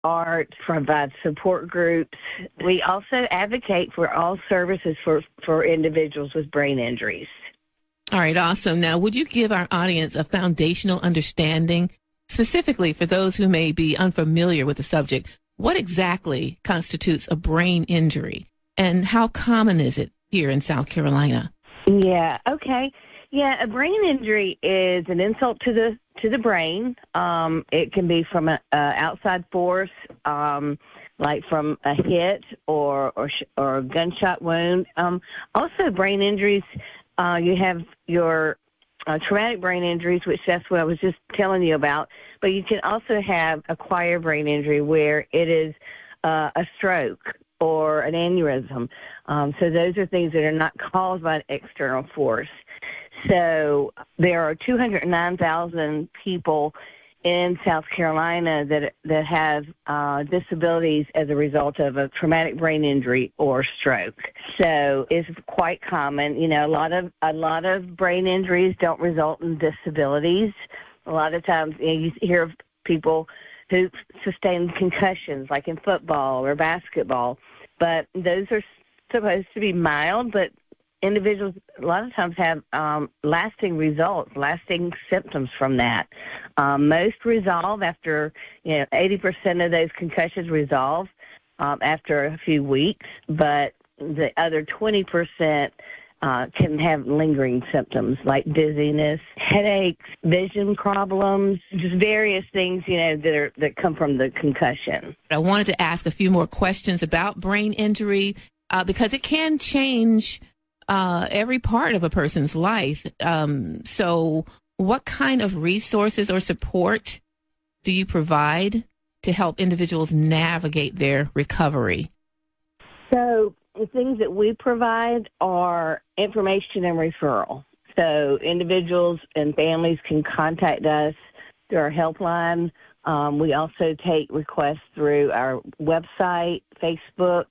art, provide support groups. We also advocate for all services for individuals with brain injuries. All right, awesome. Now, would you give our audience a foundational understanding, specifically for those who may be unfamiliar with the subject? What exactly constitutes a brain injury, and how common is it here in South Carolina? Yeah, okay. Yeah, a brain injury is an insult to the brain. It can be from an outside force, like from a hit or a gunshot wound. Also, brain injuries, you have your traumatic brain injuries, which that's what I was just telling you about. But you can also have acquired brain injury where it is a stroke or an aneurysm. So those are things that are not caused by an external force. So there are 209,000 people in South Carolina that have disabilities as a result of a traumatic brain injury or stroke. So it's quite common. You know, a lot of brain injuries don't result in disabilities. A lot of times, you know, you hear of people who sustain concussions, like in football or basketball, but those are supposed to be mild, but individuals a lot of times have lasting results, lasting symptoms from that. Most resolve after, 80% of those concussions resolve after a few weeks, but the other 20% can have lingering symptoms like dizziness, headaches, vision problems, just various things, that come from the concussion. I wanted to ask a few more questions about brain injury because it can change every part of a person's life. So what kind of resources or support do you provide to help individuals navigate their recovery? So the things that we provide are information and referral. So individuals and families can contact us through our helpline. We also take requests through our website, Facebook,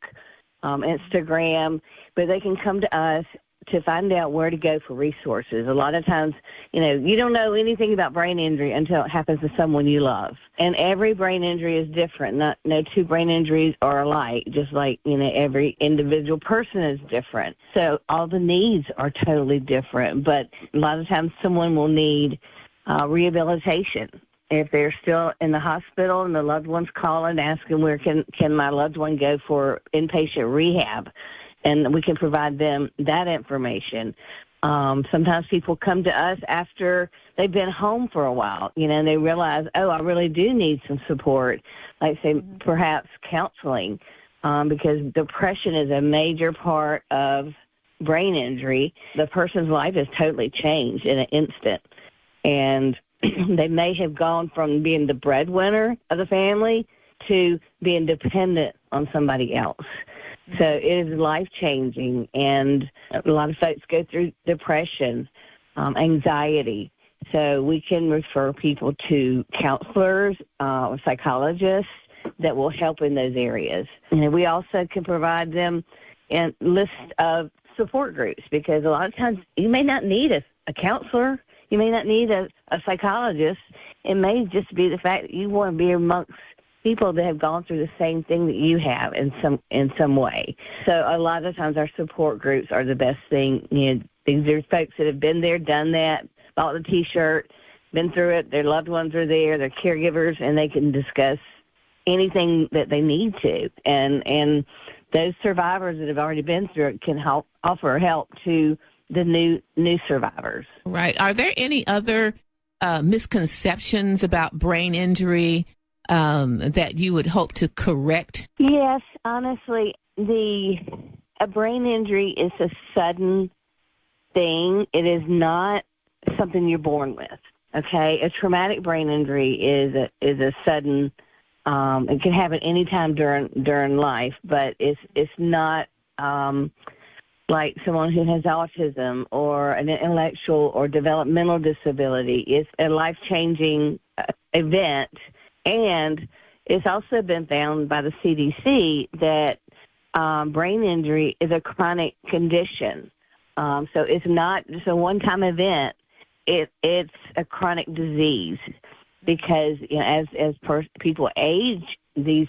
Instagram, but they can come to us to find out where to go for resources. A lot of times, you don't know anything about brain injury until it happens to someone you love. And every brain injury is different. No two brain injuries are alike, just like, every individual person is different. So all the needs are totally different. But a lot of times someone will need rehabilitation. If they're still in the hospital and the loved one's calling, asking where can my loved one go for inpatient rehab, and we can provide them that information. Sometimes people come to us after they've been home for a while, and they realize, I really do need some support, like say perhaps counseling, because depression is a major part of brain injury. The person's life has totally changed in an instant, and they may have gone from being the breadwinner of the family to being dependent on somebody else. So it is life-changing, and a lot of folks go through depression, anxiety. So we can refer people to counselors or psychologists that will help in those areas. And we also can provide them a list of support groups, because a lot of times you may not need a counselor. You may not need a psychologist. It may just be the fact that you want to be amongst people that have gone through the same thing that you have in some way. So a lot of times our support groups are the best thing. These are folks that have been there, done that, bought the T-shirt, been through it. Their loved ones are there, their caregivers, and they can discuss anything that they need to. And those survivors that have already been through it can offer help to the new survivors. Right. Are there any other misconceptions about brain injury that you would hope to correct? Yes, honestly, a brain injury is a sudden thing. It is not something you're born with. Okay, a traumatic brain injury is a sudden. It can happen anytime during life, but it's not like someone who has autism or an intellectual or developmental disability. It's a life-changing event. And it's also been found by the CDC that brain injury is a chronic condition. So it's not just a one-time event. It's a chronic disease because as people age these